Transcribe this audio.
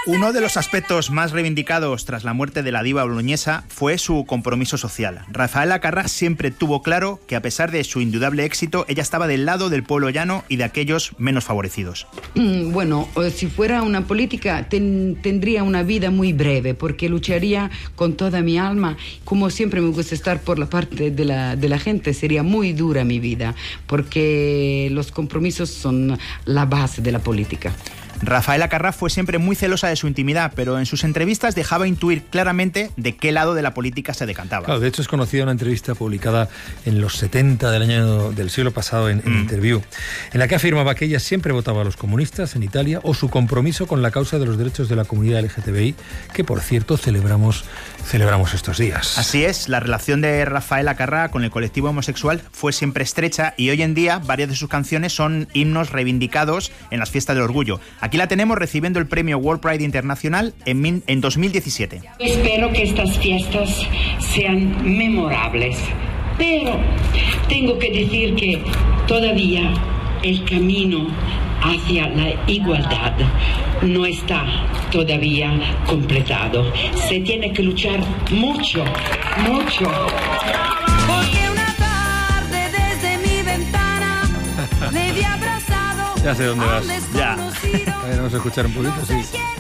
Uno de los aspectos más reivindicados tras la muerte de la diva boloñesa fue su compromiso social. Rafaela Carrà siempre tuvo claro que, a pesar de su indudable éxito, ella estaba del lado del pueblo llano y de aquellos menos favorecidos. Bueno, si fuera una política, tendría una vida muy breve, porque lucharía con toda mi alma. Como siempre me gusta estar por la parte de la gente, sería muy dura mi vida, porque los compromisos son la base de la política. Rafaela Carrà fue siempre muy celosa de su intimidad, pero en sus entrevistas dejaba intuir claramente de qué lado de la política se decantaba. Claro, de hecho es conocida una entrevista publicada en los 70 del siglo pasado en Interview, en la que afirmaba que ella siempre votaba a los comunistas en Italia, o su compromiso con la causa de los derechos de la comunidad LGTBI, que por cierto celebramos estos días. Así es, la relación de Rafaela Carrà con el colectivo homosexual fue siempre estrecha y hoy en día varias de sus canciones son himnos reivindicados en las fiestas del orgullo. Aquí la tenemos recibiendo el premio World Pride Internacional en 2017. Espero que estas fiestas sean memorables, pero tengo que decir que todavía el camino hacia la igualdad no está todavía completado. Se tiene que luchar mucho, mucho. Porque una tarde desde mi ventana le vi abrazado. Ya sé dónde vas. Ya. A ver, vamos a escuchar un poquito, sí.